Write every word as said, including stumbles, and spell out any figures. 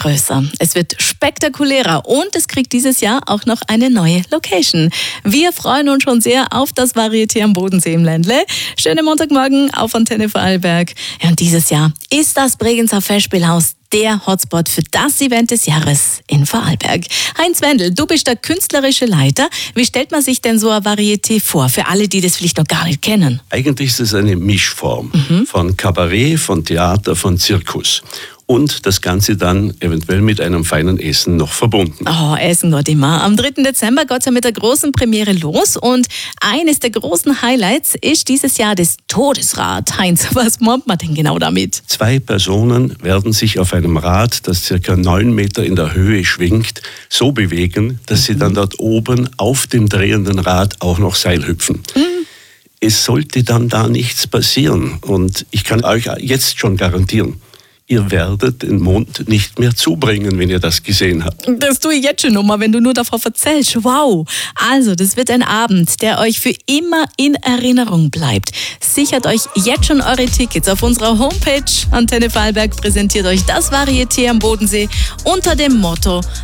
größer, es wird spektakulärer und es kriegt dieses Jahr auch noch eine neue Location. Wir freuen uns schon sehr auf das Varieté am Bodensee im Ländle. Schönen Montagmorgen auf Antenne Vorarlberg. Ja, und dieses Jahr ist das Bregenzer Festspielhaus der Hotspot für das Event des Jahres in Vorarlberg. Heinz Wendel, du bist der künstlerische Leiter. Wie stellt man sich denn so ein Varieté vor, für alle, die das vielleicht noch gar nicht kennen? Eigentlich ist es eine Mischform Mhm. von Kabarett, von Theater, von Zirkus. Und das Ganze dann eventuell mit einem feinen Essen noch verbunden. Oh, Essen geht immer. Am dritten Dezember geht es ja mit der großen Premiere los und eines der großen Highlights ist dieses Jahr das Todesrad. Heinz, was meint man denn genau damit? Zwei Personen werden sich auf einem Rad, das circa neun Meter in der Höhe schwingt, so bewegen, dass sie dann dort oben auf dem drehenden Rad auch noch Seil hüpfen. Mhm. Es sollte dann da nichts passieren. Und ich kann euch jetzt schon garantieren, ihr werdet den Mond nicht mehr zubringen, wenn ihr das gesehen habt. Das tue ich jetzt schon nochmal, wenn du nur davon erzählst. Wow! Also, das wird ein Abend, der euch für immer in Erinnerung bleibt. Sichert euch jetzt schon eure Tickets auf unserer Homepage. Antenne Vorarlberg präsentiert euch das Varieté am Bodensee unter dem Motto